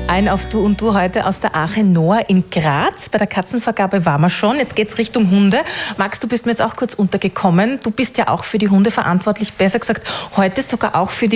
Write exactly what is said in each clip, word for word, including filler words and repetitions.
Ein auf Du und Du heute aus der Arche Noah in Graz. Bei der Katzenvergabe waren wir schon. Jetzt geht's Richtung Hunde. Max, du bist mir jetzt auch kurz untergekommen. Du bist ja auch für die Hunde verantwortlich. Besser gesagt, heute sogar auch für die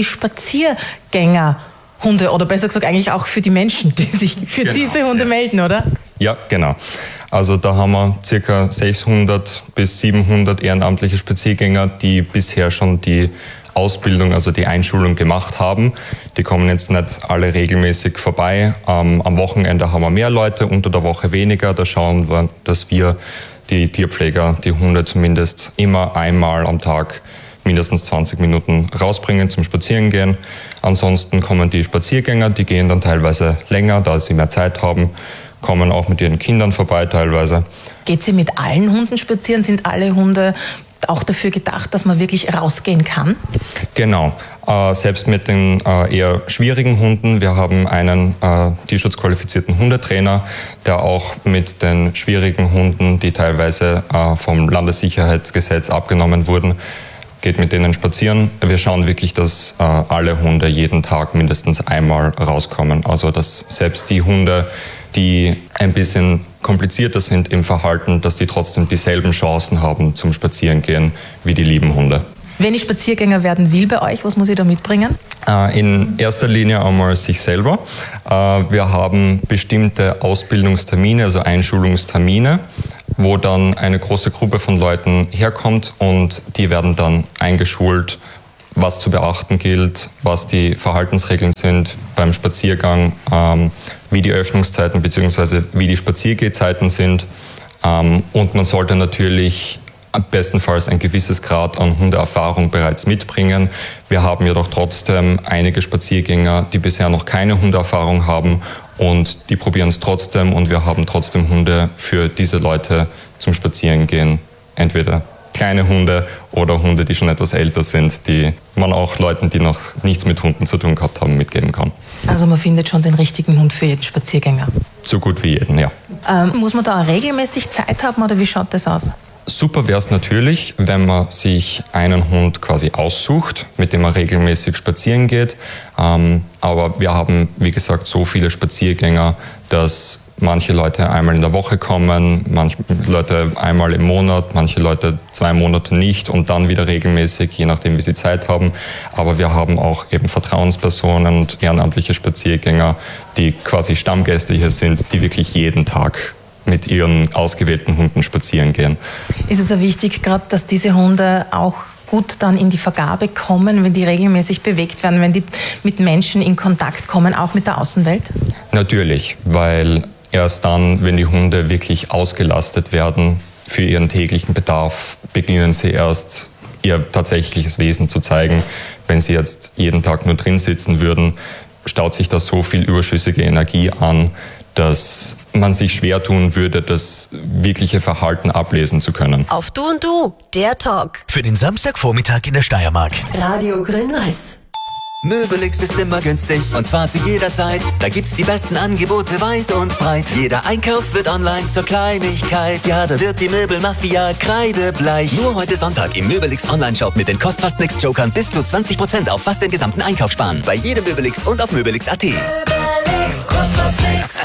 Spaziergängerhunde. Oder besser gesagt eigentlich auch für die Menschen, die sich für genau. diese Hunde melden, oder? Ja, genau. Also da haben wir ca. sechshundert bis siebenhundert ehrenamtliche Spaziergänger, die bisher schon die Ausbildung, also die Einschulung gemacht haben. Die kommen jetzt nicht alle regelmäßig vorbei. Ähm, am Wochenende haben wir mehr Leute, unter der Woche weniger. Da schauen wir, dass wir, die Tierpfleger, die Hunde zumindest immer einmal am Tag mindestens zwanzig Minuten rausbringen zum Spazierengehen. Ansonsten kommen die Spaziergänger, die gehen dann teilweise länger, da sie mehr Zeit haben, kommen auch mit ihren Kindern vorbei teilweise. Geht sie mit allen Hunden spazieren? Sind alle Hunde auch dafür gedacht, dass man wirklich rausgehen kann? Genau. Äh, selbst mit den äh, eher schwierigen Hunden. Wir haben einen äh, tierschutzqualifizierten Hundetrainer, der auch mit den schwierigen Hunden, die teilweise äh, vom Landessicherheitsgesetz abgenommen wurden, geht mit denen spazieren. Wir schauen wirklich, dass äh, alle Hunde jeden Tag mindestens einmal rauskommen. Also dass selbst die Hunde, die ein bisschen komplizierter sind im Verhalten, dass die trotzdem dieselben Chancen haben zum Spazierengehen wie die lieben Hunde. Wenn ich Spaziergänger werden will bei euch, was muss ich da mitbringen? Äh, in erster Linie einmal sich selber. Äh, wir haben bestimmte Ausbildungstermine, also Einschulungstermine, wo dann eine große Gruppe von Leuten herkommt und die werden dann eingeschult, was zu beachten gilt, was die Verhaltensregeln sind beim Spaziergang, ähm, wie die Öffnungszeiten bzw. wie die Spaziergehzeiten sind. Ähm, und man sollte natürlich bestenfalls ein gewisses Grad an Hundeerfahrung bereits mitbringen. Wir haben jedoch trotzdem einige Spaziergänger, die bisher noch keine Hundeerfahrung haben und die probieren es trotzdem und wir haben trotzdem Hunde für diese Leute zum Spazierengehen. Entweder kleine Hunde oder Hunde, die schon etwas älter sind, die man auch Leuten, die noch nichts mit Hunden zu tun gehabt haben, mitgeben kann. Also man findet schon den richtigen Hund für jeden Spaziergänger? So gut wie jeden, ja. Ähm, muss man da auch regelmäßig Zeit haben oder wie schaut das aus? Super wäre es natürlich, wenn man sich einen Hund quasi aussucht, mit dem man regelmäßig spazieren geht. Ähm, aber wir haben, wie gesagt, so viele Spaziergänger, dass manche Leute einmal in der Woche kommen, manche Leute einmal im Monat, manche Leute zwei Monate nicht und dann wieder regelmäßig, je nachdem, wie sie Zeit haben. Aber wir haben auch eben Vertrauenspersonen und ehrenamtliche Spaziergänger, die quasi Stammgäste hier sind, die wirklich jeden Tag mit ihren ausgewählten Hunden spazieren gehen. Ist es ja wichtig, gerade, dass diese Hunde auch gut dann in die Vergabe kommen, wenn die regelmäßig bewegt werden, wenn die mit Menschen in Kontakt kommen, auch mit der Außenwelt? Natürlich, weil erst dann, wenn die Hunde wirklich ausgelastet werden für ihren täglichen Bedarf, beginnen sie erst ihr tatsächliches Wesen zu zeigen. Wenn sie jetzt jeden Tag nur drin sitzen würden, staut sich da so viel überschüssige Energie an, dass man sich schwer tun würde, das wirkliche Verhalten ablesen zu können. Auf Du und Du, der Talk. Für den Samstagvormittag in der Steiermark. Radio Grün-Weiß. Möbelix ist immer günstig und zwar zu jeder Zeit. Da gibt's die besten Angebote weit und breit. Jeder Einkauf wird online zur Kleinigkeit. Ja, da wird die Möbelmafia kreidebleich. Nur heute Sonntag im Möbelix Online-Shop mit den Kostfast-Nix-Jokern bis zu zwanzig Prozent auf fast den gesamten Einkauf sparen. Bei jedem Möbelix und auf möbelix punkt at. Möbelix, kostet nix.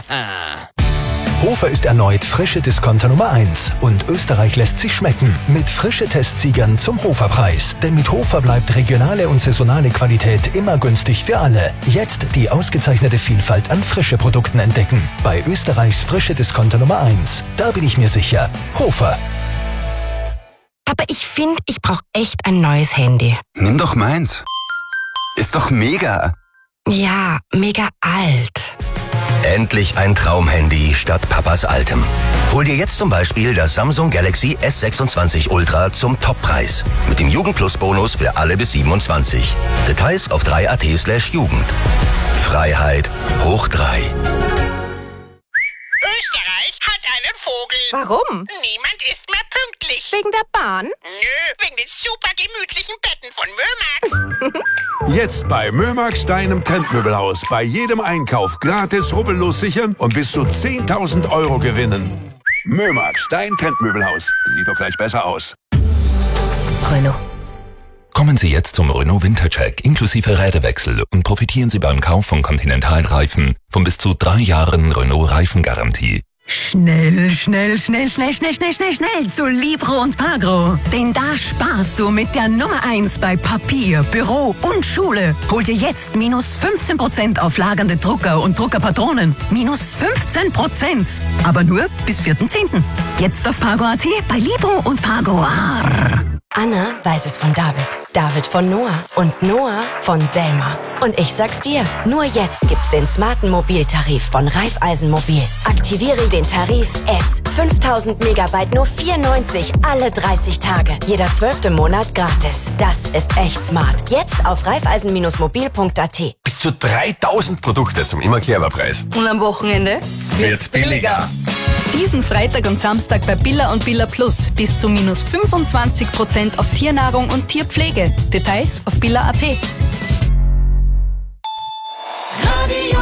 Hofer ist erneut frische Discounter Nummer eins und Österreich lässt sich schmecken mit frische Testsiegern zum Hoferpreis. Denn mit Hofer bleibt regionale und saisonale Qualität immer günstig für alle. Jetzt die ausgezeichnete Vielfalt an frische Produkten entdecken. Bei Österreichs frische Discounter Nummer eins. Da bin ich mir sicher. Hofer. Aber ich finde, ich brauche echt ein neues Handy. Nimm doch meins. Ist doch mega. Ja, mega alt. Endlich ein Traumhandy statt Papas altem. Hol dir jetzt zum Beispiel das Samsung Galaxy S sechsundzwanzig Ultra zum Toppreis. Mit dem Jugend-Plus-Bonus für alle bis siebenundzwanzig. Details auf drei punkt at slash Jugend. Freiheit hoch drei. Österreich hat einen Vogel. Warum? Niemand ist mehr pünktlich. Wegen der Bahn? Nö, wegen den super gemütlichen Betten von Mömax. Jetzt bei Mömax, deinem Trendmöbelhaus. Bei jedem Einkauf gratis rubbellos sichern und bis zu zehntausend Euro gewinnen. Mömax, dein Trendmöbelhaus. Sieht doch gleich besser aus. Renault. Kommen Sie jetzt zum Renault Wintercheck inklusive Räderwechsel und profitieren Sie beim Kauf von Continental-Reifen von bis zu drei Jahren Renault Reifengarantie. Schnell, schnell, schnell, schnell, schnell, schnell, schnell, schnell zu Libro und Pagro. Denn da sparst du mit der Nummer eins bei Papier, Büro und Schule. Hol dir jetzt minus fünfzehn Prozent auf lagernde Drucker und Druckerpatronen. Minus fünfzehn Prozent. Aber nur bis vierten zehnten Jetzt auf Pagro Punkt at bei Libro und Pagro. Anna weiß es von David, David von Noah und Noah von Selma. Und ich sag's dir, nur jetzt gibt's den smarten Mobiltarif von Raiffeisen Mobil. Aktiviere den Tarif S. fünftausend Megabyte nur vier neunzig alle dreißig Tage. Jeder zwölfte Monat gratis. Das ist echt smart. Jetzt auf raiffeisen mobil punkt at. Bis zu dreitausend Produkte zum immer clever Preis. Und am Wochenende wird's billiger. Diesen Freitag und Samstag bei Billa und Billa Plus bis zu minus fünfundzwanzig Prozent auf Tiernahrung und Tierpflege. Details auf billa punkt at. Radio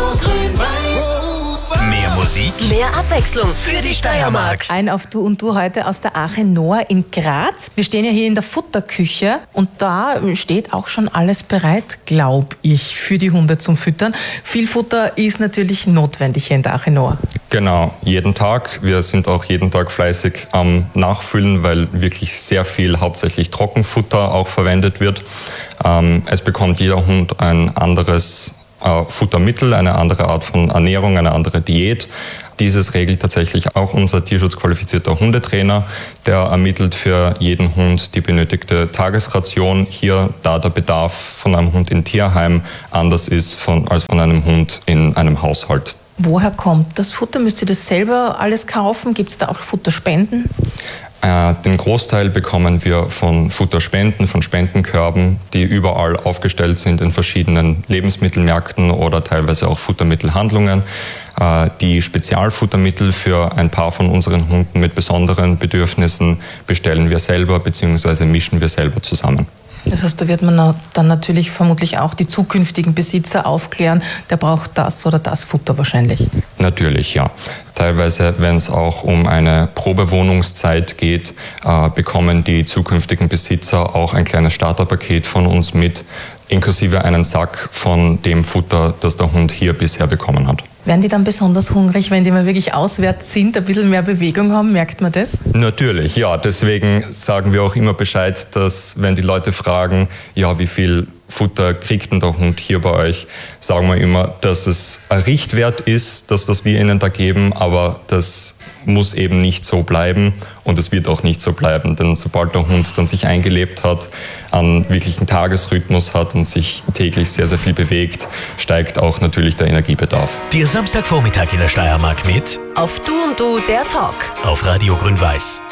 Grün-Weiß. Mehr Musik, Mehr Abwechslung für die Steiermark. Ein auf Du und Du heute aus der Arche Noah in Graz. Wir stehen ja hier in der Futterküche und da steht auch schon alles bereit, glaube ich, für die Hunde zum Füttern. Viel Futter ist natürlich notwendig hier in der Arche Noah. Genau, jeden Tag. Wir sind auch jeden Tag fleißig am Nachfüllen, weil wirklich sehr viel, hauptsächlich Trockenfutter auch verwendet wird. Ähm, es bekommt jeder Hund ein anderes äh, Futtermittel, eine andere Art von Ernährung, eine andere Diät. Dieses regelt tatsächlich auch unser tierschutzqualifizierter Hundetrainer. Der ermittelt für jeden Hund die benötigte Tagesration. Hier, da der Bedarf von einem Hund im Tierheim anders ist von, als von einem Hund in einem Haushalt. Woher kommt das Futter? Müsst ihr das selber alles kaufen? Gibt es da auch Futterspenden? Äh, den Großteil bekommen wir von Futterspenden, von Spendenkörben, die überall aufgestellt sind in verschiedenen Lebensmittelmärkten oder teilweise auch Futtermittelhandlungen. Äh, die Spezialfuttermittel für ein paar von unseren Hunden mit besonderen Bedürfnissen bestellen wir selber bzw. mischen wir selber zusammen. Das heißt, da wird man dann natürlich vermutlich auch die zukünftigen Besitzer aufklären, der braucht das oder das Futter wahrscheinlich. Natürlich, ja. Teilweise, wenn es auch um eine Probewohnungszeit geht, äh, bekommen die zukünftigen Besitzer auch ein kleines Starterpaket von uns mit, inklusive einen Sack von dem Futter, das der Hund hier bisher bekommen hat. Werden die dann besonders hungrig, wenn die mal wirklich auswärts sind, ein bisschen mehr Bewegung haben? Merkt man das? Natürlich, ja. Deswegen sagen wir auch immer Bescheid, dass wenn die Leute fragen, ja, wie viel Futter kriegt denn der Hund hier bei euch, sagen wir immer, dass es ein Richtwert ist, das, was wir ihnen da geben, aber das muss eben nicht so bleiben und es wird auch nicht so bleiben, denn sobald der Hund dann sich eingelebt hat, einen wirklichen Tagesrhythmus hat und sich täglich sehr, sehr viel bewegt, steigt auch natürlich der Energiebedarf. Der Samstagvormittag in der Steiermark mit Auf Du und Du, der Talk. auf Radio Grün-Weiß.